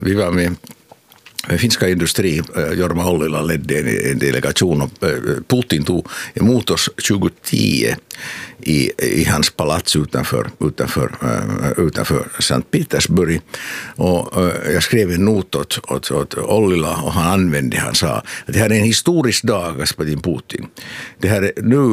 vi var med finska industri, Jorma Ollila ledde en delegation och Putin tog emot oss 2010 i hans palats utanför Sankt Petersburg, och jag skrev en not åt Ollila, och han sa att det här är en historisk dag, господин Putin. Det här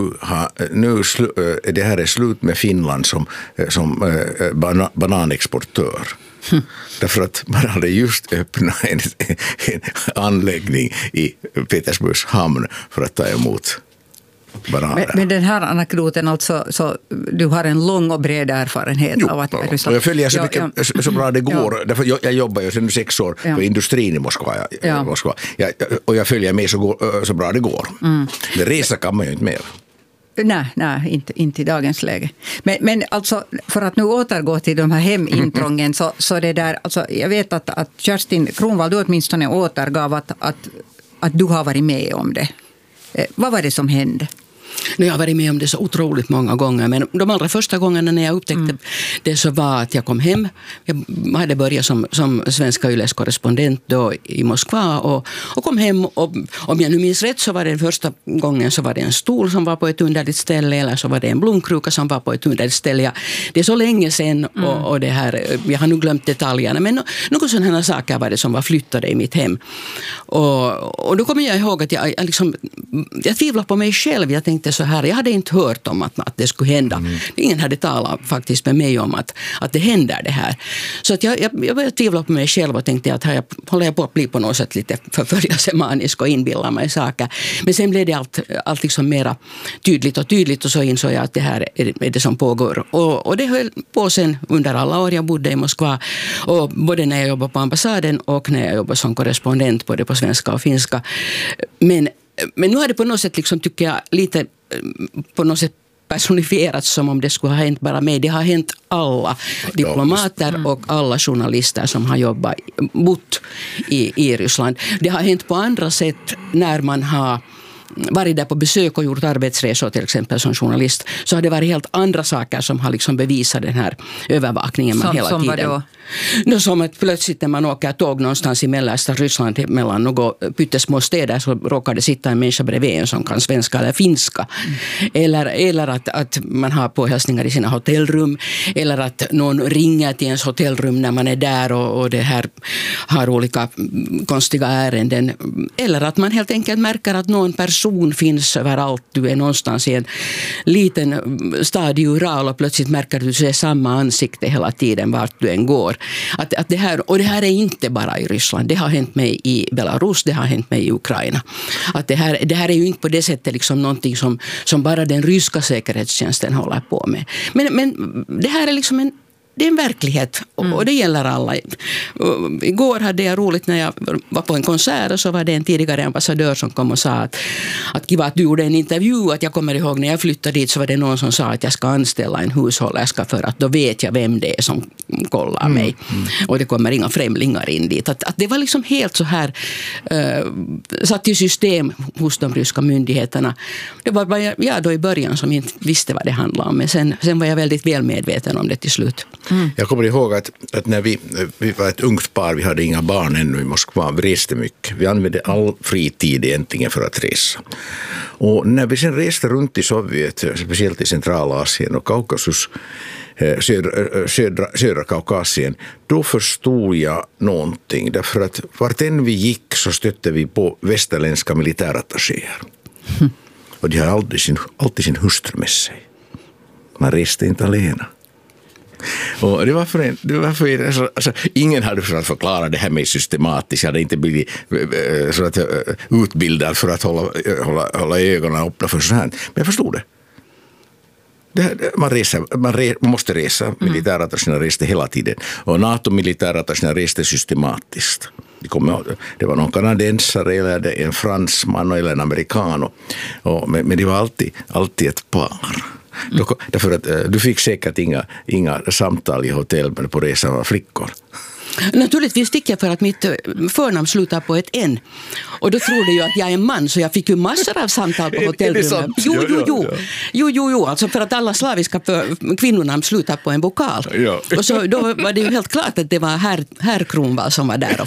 är slut med Finland som bananexportör. Därför att man hade just öppnat en anläggning i Petersburgs hamn för att ta emot bananer. Men den här anekdoten, alltså, så du har en lång och bred erfarenhet av att Ryssland... Jag följer så bra det går. Därför jag jobbar ju sedan 6 år för industrin i Moskva. Och jag följer med så bra det går. Men resa kan man ju inte mer. Nej, inte i dagens läge. Men alltså, för att nu återgå till de här hemintrången, så det där, alltså, jag vet att Kerstin Kronwall, du åtminstone återgav att du har varit med om det. Vad var det som hände? Jag har varit med om det så otroligt många gånger, men de allra första gångerna när jag upptäckte det så var att jag kom hem. Jag hade börjat som svenska Yles korrespondent då i Moskva och kom hem, och om jag nu minns rätt så var det första gången så var det en stol som var på ett underligt ställe, eller så var det en blomkruka som var på ett underligt ställe. Det är så länge sedan och det här, jag har nu glömt detaljerna, men några sådana här saker var det som var flyttade i mitt hem. Och då kommer jag ihåg att jag tvivlade på mig själv. Jag tänkte så här, jag hade inte hört om att det skulle hända. Ingen hade talat faktiskt med mig om att det händer det här. Så att jag började tvivla på mig själv och tänkte att här håller jag på att bli på något sätt lite förföljelsemanisk och inbilla mig saker. Men sen blev det allt liksom mera tydligt, och så insåg jag att det här är det som pågår. Och det höll på sen under alla år jag bodde i Moskva, och både när jag jobbade på ambassaden och när jag jobbade som korrespondent både på svenska och finska. Men nu har det på något sätt liksom, tycker jag, lite på något sätt personifierats som om det skulle ha hänt bara mig. Det har hänt alla diplomater och alla journalister som har bott i Ryssland. Det har hänt på andra sätt när man har varit där på besök och gjort arbetsresor till exempel som journalist, så har det varit helt andra saker som har liksom bevisat den här övervakningen man hela tiden. Som att plötsligt när man åker tåg någonstans i mellersta Ryssland mellan några pyttesmå städer, så råkar det sitta en människa bredvid en som kan svenska eller finska. Eller att man har påhälsningar i sina hotellrum, eller att någon ringer till ens hotellrum när man är där och det här har olika konstiga ärenden. Eller att man helt enkelt märker att någon person finns överallt. Du är någonstans i en liten stad i Ural och plötsligt märker du ser samma ansikte hela tiden vart du än går. Att det här är inte bara i Ryssland. Det har hänt mig i Belarus, det har hänt mig i Ukraina. Att det här är ju inte på det sättet liksom någonting som bara den ryska säkerhetstjänsten håller på med. Men det här är liksom det är en verklighet och det gäller alla. Igår hade jag roligt när jag var på en konsert, och så var det en tidigare ambassadör som kom och sa att Kiva, att du gjorde en intervju, att jag kommer ihåg när jag flyttade dit så var det någon som sa att jag ska anställa en hushållerska för att då vet jag vem det är som kollar mig. Och det kommer inga främlingar in dit. Att det var liksom helt så här satt i system hos de ryska myndigheterna. Det var bara jag då i början som inte visste vad det handlade om, men sen var jag väldigt väl medveten om det till slut. Jag kommer ihåg att när vi var ett ungt par, vi hade inga barn ännu i Moskva, vi reste mycket. Vi använde all fritid egentligen för att resa. Och när vi sen reste runt i Sovjet, speciellt i Centralasien och Kaukasus, södra Kaukasien, då förstod jag någonting. Därför att vart än vi gick så stötte vi på västerländska militärattachéer. Och de har alltid sin hustru med sig. Man reste inte alena. Och det var för alltså, ingen hade för att förklara det här med systematiskt. Jag hade inte blivit så att, utbildad för att hålla ögonen öppna för sånt här. Men jag förstod det. Man måste resa. Militärattachéerna reste hela tiden. Och NATO-militärattachéerna reste systematiskt. Det var någon kanadensare eller en fransman eller en amerikan. Men det var alltid ett par. Därför att du fick säkert inga samtal i hotell på resan av flickor. Naturligtvis sticker jag för att mitt förnamn slutar på ett N. Och då trodde jag att jag är en man, så jag fick ju massor av samtal på hotellrummet. Jo. Alltså för att alla slaviska kvinnorna slutar på en vokal. Ja. Och så då var det ju helt klart att det var herr Kronwall som var där